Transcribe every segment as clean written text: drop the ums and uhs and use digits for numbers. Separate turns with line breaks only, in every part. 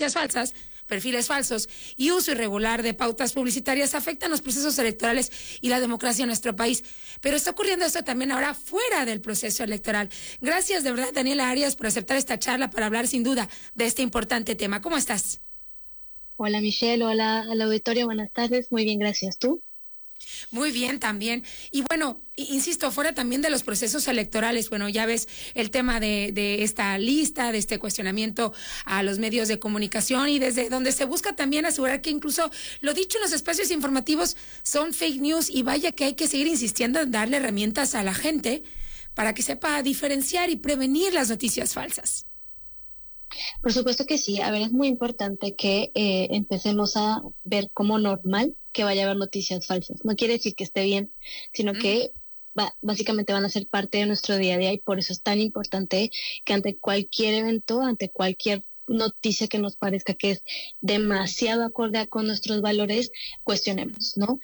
noticias falsas, perfiles falsos y uso irregular de pautas publicitarias afectan los procesos electorales y la democracia en nuestro país. Pero está ocurriendo esto también ahora fuera del proceso electoral. Gracias de verdad, Daniela Arias, por aceptar esta charla para hablar sin duda de este importante tema. ¿Cómo estás?
Hola Michelle, hola al auditorio, buenas tardes. Muy bien, gracias. ¿Tú?
Muy bien también. Y bueno, insisto, fuera también de los procesos electorales, bueno, ya ves el tema de esta lista, de este cuestionamiento a los medios de comunicación y desde donde se busca también asegurar que incluso lo dicho en los espacios informativos son fake news, y vaya que hay que seguir insistiendo en darle herramientas a la gente para que sepa diferenciar y prevenir las noticias falsas.
Por supuesto que sí. A ver, es muy importante que empecemos a ver como normal que vaya a haber noticias falsas. No quiere decir que esté bien, sino que básicamente van a ser parte de nuestro día a día, y por eso es tan importante que ante cualquier evento, ante cualquier noticia que nos parezca que es demasiado acorde con nuestros valores, cuestionemos, ¿no?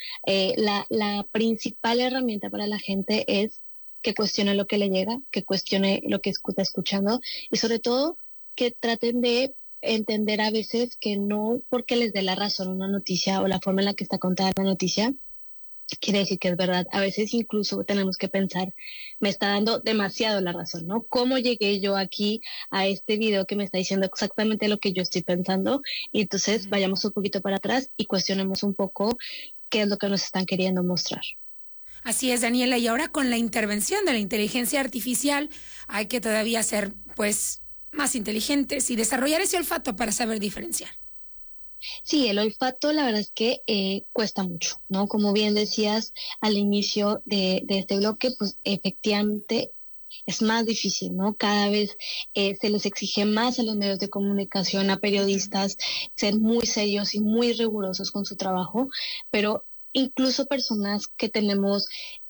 La principal herramienta para la gente es que cuestione lo que le llega, que cuestione lo que está escuchando, y sobre todo que traten de entender a veces que no porque les dé la razón una noticia o la forma en la que está contada la noticia quiere decir que es verdad. A veces incluso tenemos que pensar, me está dando demasiado la razón, ¿no? ¿Cómo llegué yo aquí a este video que me está diciendo exactamente lo que yo estoy pensando? Y entonces vayamos un poquito para atrás y cuestionemos un poco qué es lo que nos están queriendo mostrar.
Así es, Daniela, y ahora con la intervención de la inteligencia artificial hay que todavía ser, pues, más inteligentes y desarrollar ese olfato para saber diferenciar.
Sí, el olfato la verdad es que cuesta mucho, ¿no? Como bien decías al inicio de este bloque, pues efectivamente es más difícil, ¿no? Cada vez se les exige más a los medios de comunicación, a periodistas, ser muy serios y muy rigurosos con su trabajo, pero incluso personas que tenemos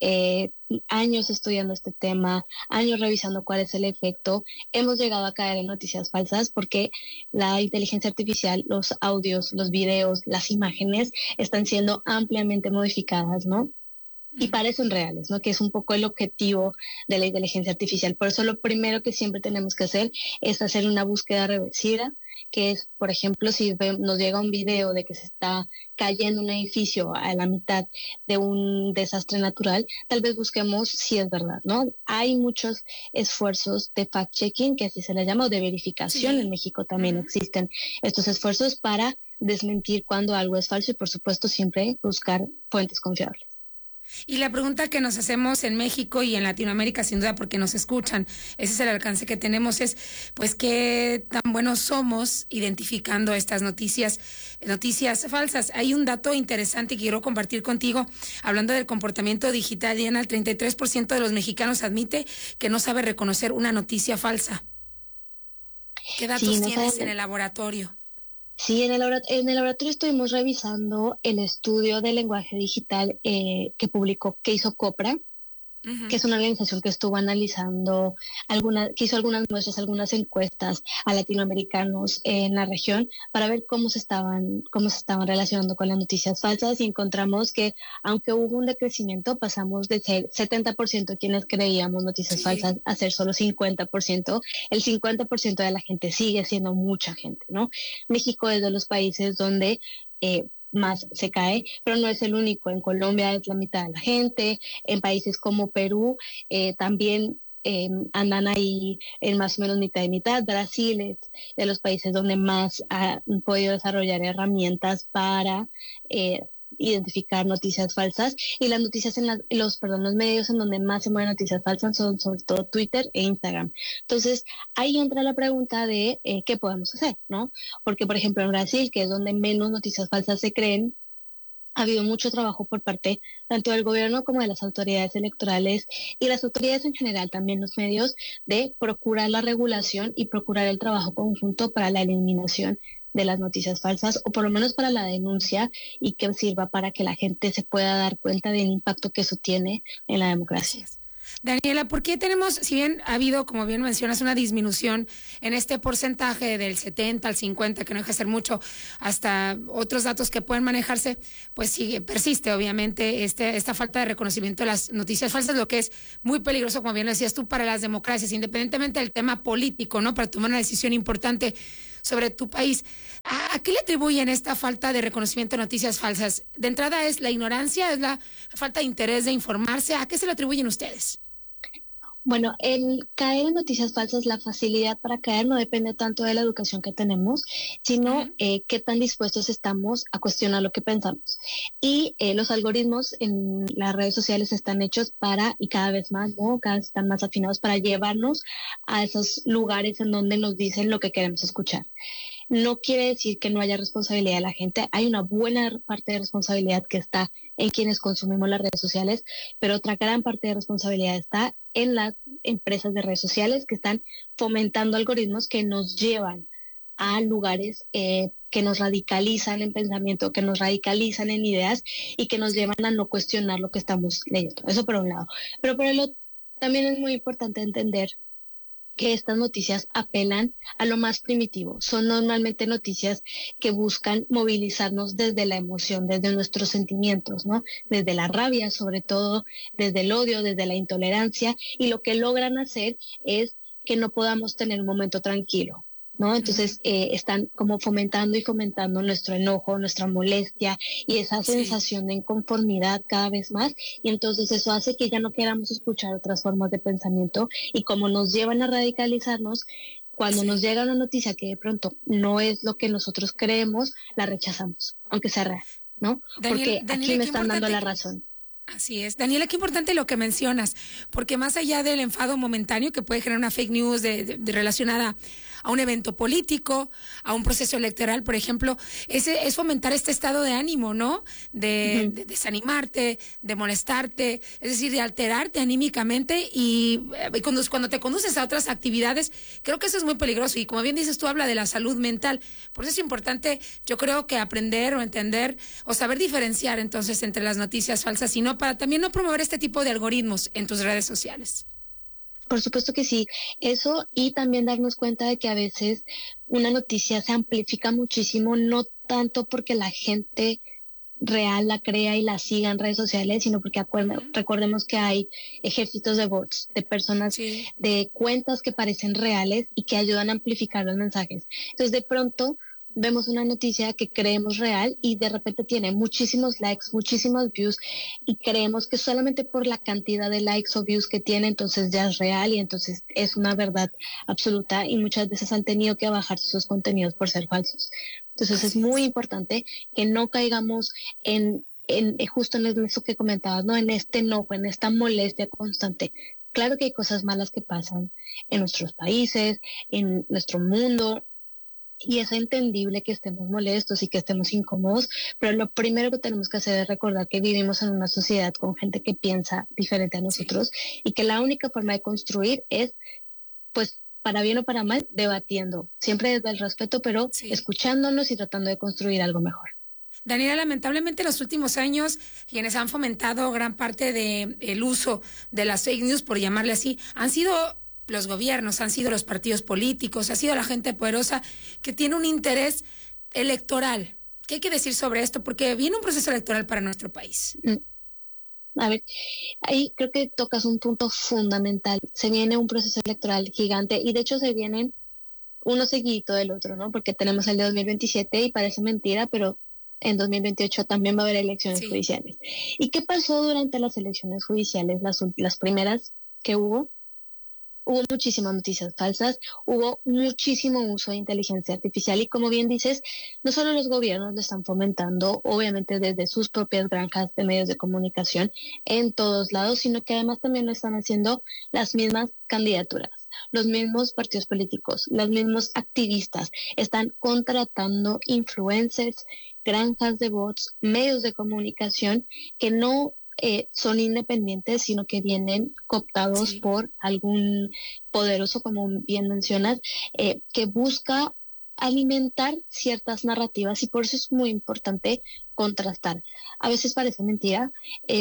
años estudiando este tema, años revisando cuál es el efecto, hemos llegado a caer en noticias falsas porque la inteligencia artificial, los audios, los videos, las imágenes están siendo ampliamente modificadas, ¿no? Y parecen reales, ¿no? Que es un poco el objetivo de la inteligencia artificial. Por eso lo primero que siempre tenemos que hacer es hacer una búsqueda reversiva, que es, por ejemplo, si nos llega un video de que se está cayendo un edificio a la mitad de un desastre natural, tal vez busquemos si es verdad, ¿no? Hay muchos esfuerzos de fact-checking, que así se les llama, o de verificación. Sí. En México también existen estos esfuerzos para desmentir cuando algo es falso y, por supuesto, siempre buscar fuentes confiables.
Y la pregunta que nos hacemos en México y en Latinoamérica, sin duda, porque nos escuchan, ese es el alcance que tenemos, es pues qué tan buenos somos identificando estas noticias falsas. Hay un dato interesante que quiero compartir contigo, hablando del comportamiento digital. Diana, el 33% de los mexicanos admite que no sabe reconocer una noticia falsa. ¿Qué datos tienes en el laboratorio?
Sí, en el laboratorio estuvimos revisando el estudio de lenguaje digital que hizo Copra, que es una organización que estuvo analizando que hizo algunas muestras, algunas encuestas a latinoamericanos en la región para ver cómo se estaban relacionando con las noticias falsas, y encontramos que aunque hubo un decrecimiento, pasamos de ser 70% quienes creíamos noticias falsas a ser solo 50%. El 50% de la gente sigue siendo mucha gente, ¿no? México es de los países donde más se cae, pero no es el único. En Colombia es la mitad de la gente, en países como Perú también andan ahí en más o menos mitad y mitad. Brasil es de los países donde más han podido desarrollar herramientas para identificar noticias falsas, y las noticias los medios en donde más se mueven noticias falsas son sobre todo Twitter e Instagram. Entonces ahí entra la pregunta de qué podemos hacer, ¿no? Porque por ejemplo en Brasil, que es donde menos noticias falsas se creen, ha habido mucho trabajo por parte tanto del gobierno como de las autoridades electorales y las autoridades en general, también los medios, de procurar la regulación y procurar el trabajo conjunto para la eliminación de las noticias falsas, o por lo menos para la denuncia, y que sirva para que la gente se pueda dar cuenta del impacto que eso tiene en la democracia.
Daniela, ¿por qué tenemos, si bien ha habido, como bien mencionas, una disminución en este porcentaje del 70 al 50, que no deja de ser mucho, hasta otros datos que pueden manejarse, pues persiste obviamente esta falta de reconocimiento de las noticias falsas, lo que es muy peligroso, como bien decías tú, para las democracias, independientemente del tema político, ¿no? Para tomar una decisión importante sobre tu país. ¿A qué le atribuyen esta falta de reconocimiento de noticias falsas? De entrada, ¿es la ignorancia? ¿Es la falta de interés de informarse? ¿A qué se lo atribuyen ustedes?
Bueno, el caer en noticias falsas, la facilidad para caer no depende tanto de la educación que tenemos, sino qué tan dispuestos estamos a cuestionar lo que pensamos. Y los algoritmos en las redes sociales están hechos para, y cada vez más, ¿no? Cada vez están más afinados para llevarnos a esos lugares en donde nos dicen lo que queremos escuchar. No quiere decir que no haya responsabilidad de la gente. Hay una buena parte de responsabilidad que está en quienes consumimos las redes sociales, pero otra gran parte de responsabilidad está en las empresas de redes sociales que están fomentando algoritmos que nos llevan a lugares que nos radicalizan en pensamiento, que nos radicalizan en ideas y que nos llevan a no cuestionar lo que estamos leyendo. Eso por un lado. Pero por el otro, también es muy importante entender que estas noticias apelan a lo más primitivo. Son normalmente noticias que buscan movilizarnos desde la emoción, desde nuestros sentimientos, ¿no? Desde la rabia, sobre todo, desde el odio, desde la intolerancia, y lo que logran hacer es que no podamos tener un momento tranquilo, ¿no? Entonces están como fomentando y fomentando nuestro enojo, nuestra molestia y esa sensación de inconformidad cada vez más, y entonces eso hace que ya no queramos escuchar otras formas de pensamiento, y como nos llevan a radicalizarnos, cuando nos llega una noticia que de pronto no es lo que nosotros creemos, la rechazamos, aunque sea real, ¿no? Porque aquí me están dando la razón.
Así es. Daniela, qué importante lo que mencionas, porque más allá del enfado momentáneo que puede generar una fake news relacionada a un evento político, a un proceso electoral, por ejemplo, es fomentar este estado de ánimo, ¿no? De desanimarte, de molestarte, es decir, de alterarte anímicamente y cuando te conduces a otras actividades, creo que eso es muy peligroso. Y como bien dices, tú habla de la salud mental. Por eso es importante, yo creo que aprender o entender o saber diferenciar entonces entre las noticias falsas y no, para también no promover este tipo de algoritmos en tus redes sociales.
Por supuesto que sí, eso, y también darnos cuenta de que a veces una noticia se amplifica muchísimo, no tanto porque la gente real la crea y la siga en redes sociales, sino porque recordemos que hay ejércitos de bots, de personas, de cuentas que parecen reales y que ayudan a amplificar los mensajes. Entonces, de pronto vemos una noticia que creemos real y de repente tiene muchísimos likes, muchísimos views, y creemos que solamente por la cantidad de likes o views que tiene, entonces ya es real y entonces es una verdad absoluta, y muchas veces han tenido que bajar sus contenidos por ser falsos. Entonces es muy importante que no caigamos en justo en eso que comentabas, ¿no? En este enojo, en esta molestia constante. Claro que hay cosas malas que pasan en nuestros países, en nuestro mundo, y es entendible que estemos molestos y que estemos incómodos, pero lo primero que tenemos que hacer es recordar que vivimos en una sociedad con gente que piensa diferente a nosotros, y que la única forma de construir es, pues, para bien o para mal, debatiendo, siempre desde el respeto, pero escuchándonos y tratando de construir algo mejor.
Daniela, lamentablemente en los últimos años, quienes han fomentado gran parte del uso de las fake news, por llamarle así, han sido los gobiernos, han sido los partidos políticos, ha sido la gente poderosa que tiene un interés electoral. ¿Qué hay que decir sobre esto? Porque viene un proceso electoral para nuestro país.
A ver, ahí creo que tocas un punto fundamental. Se viene un proceso electoral gigante, y de hecho se vienen uno seguidito del otro, ¿no? Porque tenemos el de 2027 y parece mentira, pero en 2028 también va a haber elecciones judiciales. ¿Y qué pasó durante las elecciones judiciales, las primeras que hubo? Hubo muchísimas noticias falsas, hubo muchísimo uso de inteligencia artificial, y como bien dices, no solo los gobiernos lo están fomentando, obviamente desde sus propias granjas de medios de comunicación en todos lados, sino que además también lo están haciendo las mismas candidaturas, los mismos partidos políticos, los mismos activistas. Están contratando influencers, granjas de bots, medios de comunicación que no son independientes, sino que vienen cooptados por algún poderoso, como bien mencionas, que busca alimentar ciertas narrativas, y por eso es muy importante contrastar. A veces parece mentira,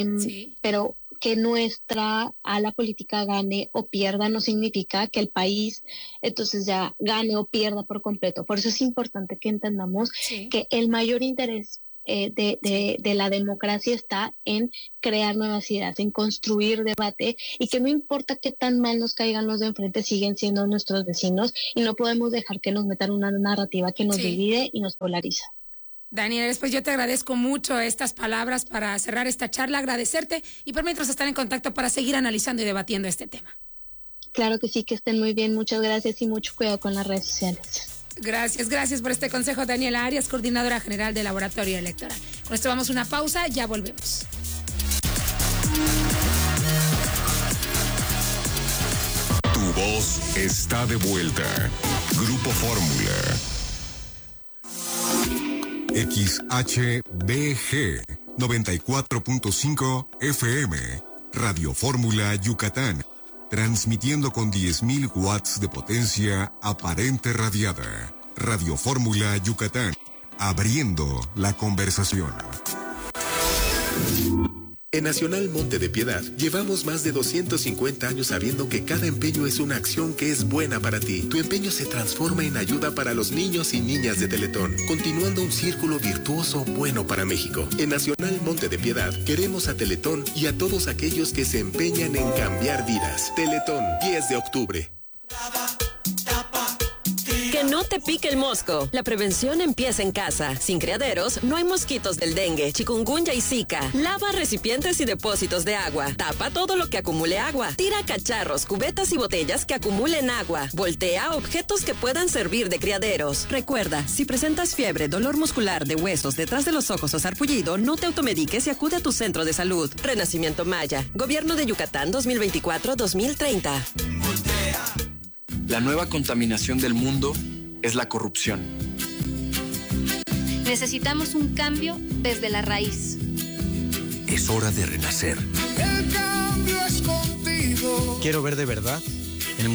pero que nuestra ala política gane o pierda no significa que el país entonces ya gane o pierda por completo. Por eso es importante que entendamos que el mayor interés de la democracia está en crear nuevas ideas, en construir debate, y que no importa qué tan mal nos caigan los de enfrente, siguen siendo nuestros vecinos y no podemos dejar que nos metan una narrativa que nos divide y nos polariza.
Daniela, después yo te agradezco mucho estas palabras para cerrar esta charla, agradecerte y por mientras estar en contacto para seguir analizando y debatiendo este tema.
Claro que sí, que estén muy bien, muchas gracias y mucho cuidado con las redes sociales.
Gracias por este consejo, Daniela Arias, coordinadora general del Laboratorio Electoral. Con esto vamos a una pausa, ya volvemos.
Tu voz está de vuelta. Grupo Fórmula. XHBG 94.5 FM. Radio Fórmula Yucatán. Transmitiendo con 10.000 watts de potencia aparente radiada. Radio Fórmula Yucatán. Abriendo la conversación.
En Nacional Monte de Piedad, llevamos más de 250 años sabiendo que cada empeño es una acción que es buena para ti. Tu empeño se transforma en ayuda para los niños y niñas de Teletón, continuando un círculo virtuoso bueno para México. En Nacional Monte de Piedad, queremos a Teletón y a todos aquellos que se empeñan en cambiar vidas. Teletón, 10 de octubre.
Que no te pique el mosco. La prevención empieza en casa. Sin criaderos, no hay mosquitos del dengue, chikungunya y zika. Lava recipientes y depósitos de agua. Tapa todo lo que acumule agua. Tira cacharros, cubetas y botellas que acumulen agua. Voltea objetos que puedan servir de criaderos. Recuerda, si presentas fiebre, dolor muscular de huesos detrás de los ojos o sarpullido, no te automediques y acude a tu centro de salud. Renacimiento Maya. Gobierno de Yucatán 2024-2030.
La nueva contaminación del mundo es la corrupción.
Necesitamos un cambio desde la raíz.
Es hora de renacer.
El cambio es contigo.
Quiero ver de verdad